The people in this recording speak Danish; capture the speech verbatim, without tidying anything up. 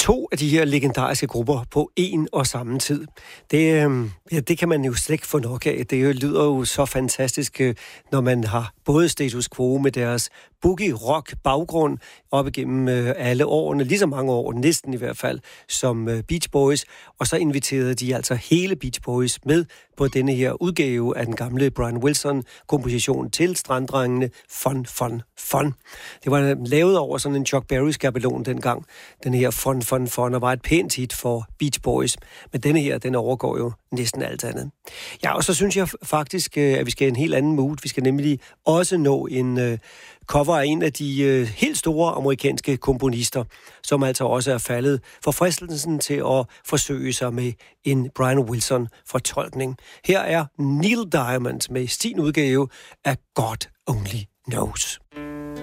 to af de her legendariske grupper på en og samme tid. Det, øh, ja, det kan man jo slet ikke få nok af. Det lyder jo så fantastisk, når man har både Status Quo med deres boogie-rock-baggrund op igennem øh, alle årene, lige så mange år, næsten i hvert fald, som øh, Beach Boys. Og så inviterede de altså hele Beach Boys med på denne her udgave af den gamle Brian Wilson-komposition til Stranddrengene Fun, Fun, Fun. Det var lavet over sådan en Chuck Berry-skabelon dengang, den her Fun, Fun, Fun, og var et pænt hit for Beach Boys. Men denne her, den overgår jo næsten alt andet. Ja, og så synes jeg faktisk, at vi skal en helt anden mood. Vi skal nemlig også nå en uh, cover af en af de uh, helt store amerikanske komponister, som altså også er faldet for fristelsen til at forsøge sig med en Brian Wilson-fortolkning. Her er Neil Diamond med sin udgave af God Only Knows.